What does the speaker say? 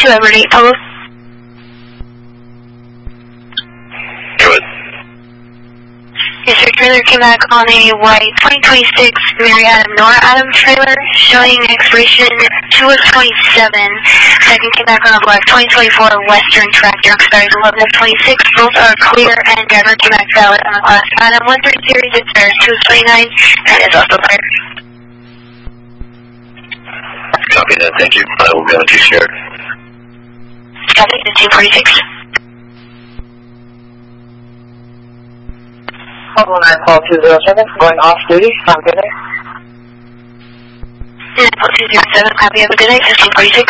to Edward 8 Polo. Good. Yes, your trailer came back on a white 2026 Mary Adam Nora Adam trailer showing expiration 2 of 27. Second came back on a black 2024 Western tractor expires 11 of 26. Both are clear and driver came back valid on the class Adam 130 series expires 2 of 29 and is also clear. Copy that, thank you. I will go to share. Copy, 1546. Level 9-207, going off duty. Have a good day. 9-207, copy, have a good day, 1546.